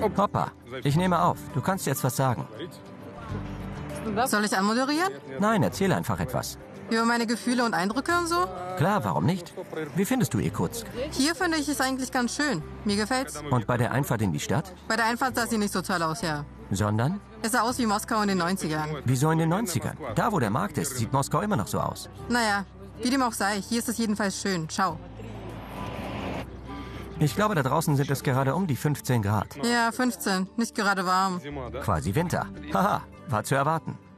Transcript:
Hoppa, ich nehme auf. Du kannst jetzt was sagen. Soll ich anmoderieren? Nein, erzähl einfach etwas. Über meine Gefühle und Eindrücke und so? Klar, warum nicht? Wie findest du Irkutsk? Hier finde ich es eigentlich ganz schön. Mir gefällt's. Und bei der Einfahrt in die Stadt? Bei der Einfahrt sah sie nicht so toll aus, ja. Sondern? Es sah aus wie Moskau in den 90ern. Wieso in den 90ern? Da, wo der Markt ist, sieht Moskau immer noch so aus. Naja, wie dem auch sei, hier ist es jedenfalls schön. Schau. Ich glaube, da draußen sind es gerade um die 15 Grad. Ja, 15. Nicht gerade warm. Quasi Winter. Haha, war zu erwarten.